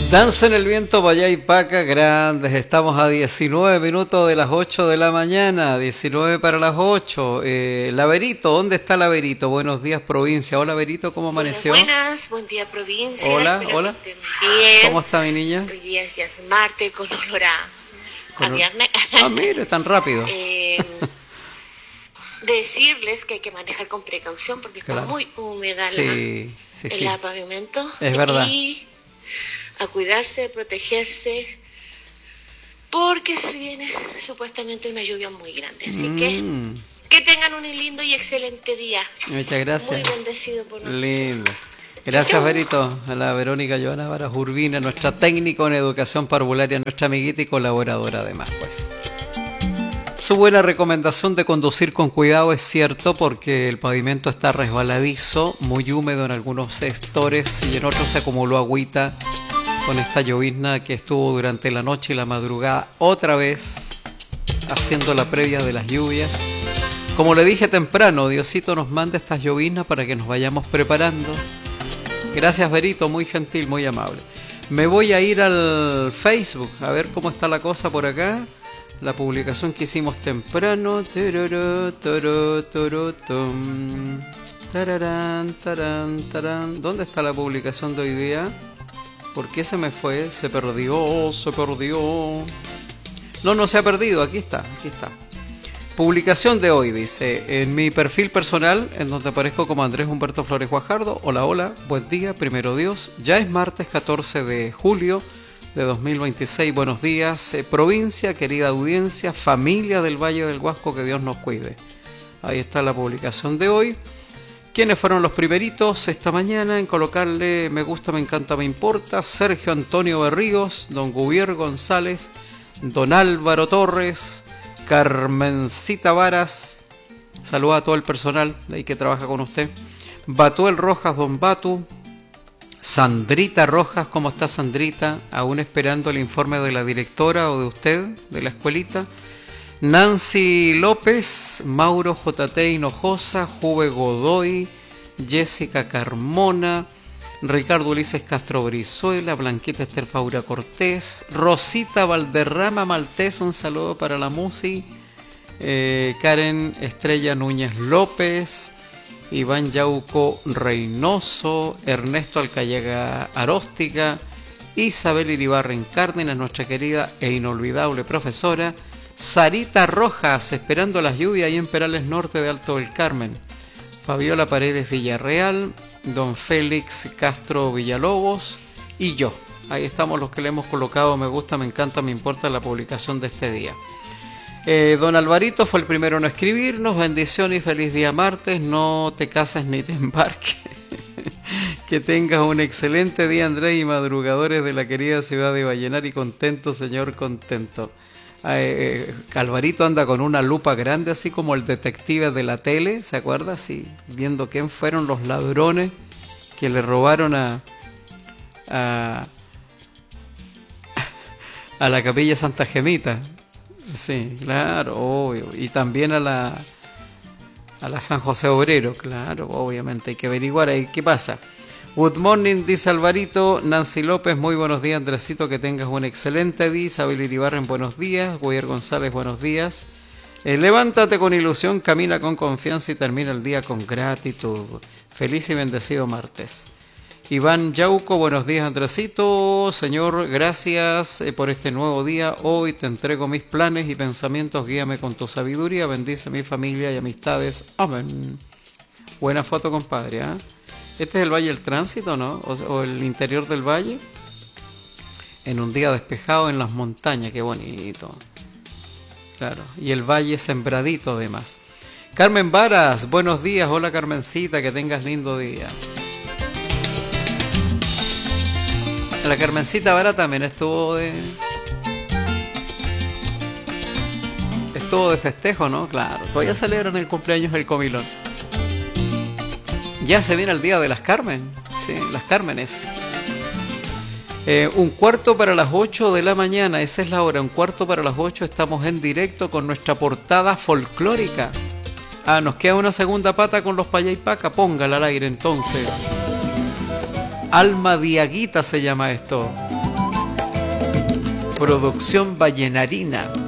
Danza en el viento, Payá y Paca, grandes. Estamos a 19 minutos de las 8 de la mañana, 19 para las 8. Laverito, ¿dónde está Laverito? Buenos días, provincia. Hola, Verito, ¿cómo amaneció? Buenas, buen día, provincia. Hola, Espero hola. que estén bien. ¿Cómo está mi niña? Hoy día ya es martes con olor a viernes. Ah, mire, tan rápido. Decirles que hay que manejar con precaución porque está muy húmeda el pavimento. Es verdad. Y a cuidarse, protegerse, porque se viene supuestamente una lluvia muy grande. Así que tengan un lindo y excelente día. Muchas gracias. Muy bendecido por nosotros. Lindo. Gracias, Verito. A la Verónica Joana Varas Urbina, nuestra técnico en educación parvularia, nuestra amiguita y colaboradora además, pues. Su buena recomendación de conducir con cuidado es cierto porque el pavimento está resbaladizo, muy húmedo en algunos sectores y en otros se acumuló agüita con esta llovizna que estuvo durante la noche y la madrugada otra vez haciendo la previa de las lluvias. Como le dije temprano, Diosito nos manda estas lloviznas para que nos vayamos preparando. Gracias, Verito, muy gentil, muy amable. Me voy a ir al Facebook a ver cómo está la cosa por acá. La publicación que hicimos temprano. ¿Dónde está la publicación de hoy día? ¿Por qué se me fue? Se perdió. No se ha perdido, aquí está. Publicación de hoy, dice, en mi perfil personal, en donde aparezco como Andrés Humberto Flores Guajardo. Hola, buen día, primero Dios. Ya es martes 14 de julio de 2026. Buenos días, provincia, querida audiencia, familia del Valle del Huasco, que Dios nos cuide. Ahí está la publicación de hoy. ¿Quiénes fueron los primeritos esta mañana en colocarle me gusta, me encanta, me importa? Sergio Antonio Berríos, don Gubier González, don Álvaro Torres, Carmencita Varas, saluda a todo el personal de ahí que trabaja con usted. Batuel Rojas, don Batu. Sandrita Rojas, ¿cómo está Sandrita? Aún esperando el informe de la directora o de usted, de la escuelita. Nancy López, Mauro JT Hinojosa, Juve Godoy, Jessica Carmona, Ricardo Ulises Castro Brizuela, Blanquita Esther Faura Cortés, Rosita Valderrama Maltés, un saludo para la Musi, Karen Estrella Núñez López, Iván Yauco Reynoso, Ernesto Alcayaga Aróstica, Isabel Iribarren Cárdenas, nuestra querida e inolvidable profesora, Sarita Rojas, esperando las lluvias ahí en Perales Norte de Alto del Carmen, Fabiola Paredes Villarreal, don Félix Castro Villalobos y yo. Ahí estamos los que le hemos colocado me gusta, me encanta, me importa la publicación de este día. Don Alvarito fue el primero en escribirnos. Bendiciones y feliz día martes. No te cases ni te embarques. Que tengas un excelente día, Andrés, y madrugadores de la querida ciudad de Vallenar. Y contento, señor, contento. Alvarito anda con una lupa grande, así como el detective de la tele, ¿se acuerda? Sí, viendo quién fueron los ladrones que le robaron a la capilla Santa Gemita. Sí, claro, obvio. Y también a la San José Obrero, claro, obviamente hay que averiguar ahí qué pasa. Good morning, dice Alvarito. Nancy López, muy buenos días, Andresito, que tengas un excelente día. Isabel Iribarren, buenos días. Guillermo González, buenos días. Levántate con ilusión, camina con confianza y termina el día con gratitud. Feliz y bendecido martes. Iván Yauco, buenos días, Andresito. Señor, gracias por este nuevo día. Hoy te entrego mis planes y pensamientos. Guíame con tu sabiduría. Bendice mi familia y amistades. Amén. Buena foto, compadre, ¿eh? Este es el Valle del Tránsito, ¿no? O el interior del valle. En un día despejado en las montañas. Qué bonito. Claro. Y el valle sembradito, además. Carmen Varas, buenos días. Hola, Carmencita. Que tengas lindo día. La Carmencita Vara también estuvo de festejo, ¿no? Claro, todavía celebran el cumpleaños del Comilón. Ya se viene el día de las Carmen, sí, las Cármenes. 7:15 para las 8 de la mañana, esa es la hora, 7:15 para las 8, estamos en directo con nuestra portada folclórica. Nos queda una segunda pata con los Payá y Paca, póngala al aire entonces. Alma Diaguita se llama esto. Producción ballenarina.